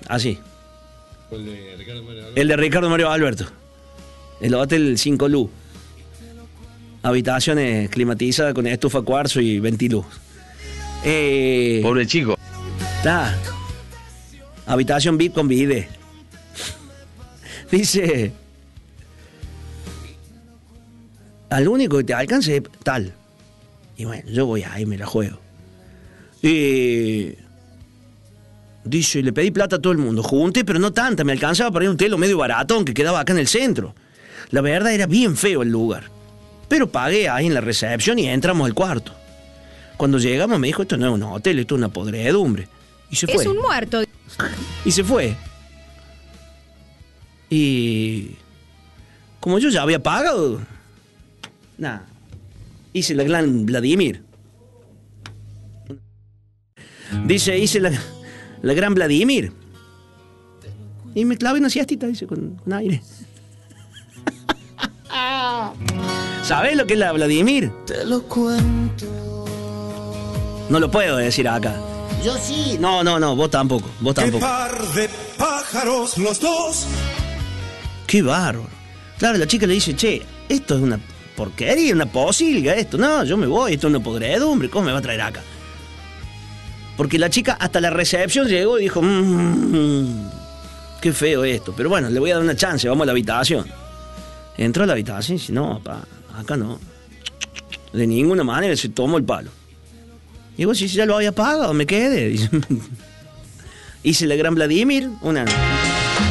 Así. El de Ricardo Mario Alberto. El de Ricardo Mario Alberto. El hotel 5 Luz. Habitaciones climatizadas con estufa cuarzo y ventiluz. Pobre chico. Está. Habitación VIP con bidet. Dice: al único que te alcance es tal. Y bueno, yo voy ahí, me la juego. Dice: le pedí plata a todo el mundo. Junté, pero no tanta. Me alcanzaba para ir a un telo medio baratón que quedaba acá en el centro. La verdad era bien feo el lugar. Pero pagué ahí en la recepción y entramos al cuarto. Cuando llegamos me dijo: esto no es un hotel, esto es una podredumbre. Y se fue. Es un muerto. Y se fue. Y como yo ya había pagado, nada, hice la gran Vladimir. Dice: hice la gran Vladimir. Y me clavé una siestita, dice, con aire. ¿Sabés lo que es la Vladimir? Te lo cuento. No lo puedo decir acá. Yo sí. No, vos tampoco. Vos tampoco. ¡Qué par de pájaros los dos! ¡Qué bárbaro! Claro, la chica le dice: che, esto es una porquería, una posilga esto. No, yo me voy, esto es una podredumbre. ¿Cómo me va a traer acá? Porque la chica hasta la recepción llegó y dijo: qué feo esto. Pero bueno, le voy a dar una chance, vamos a la habitación. Entró a la habitación y dice: no, papá, acá no. De ninguna manera, se tomó el palo. Y vos, si ya lo había pagado, me quedé. Dice. Hice la gran Vladimir, una